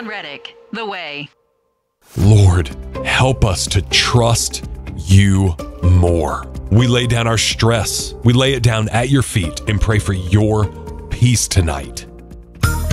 Reddick, The Way. Lord, help us to trust you more. We lay down our stress. We lay it down at your feet and pray for your peace tonight.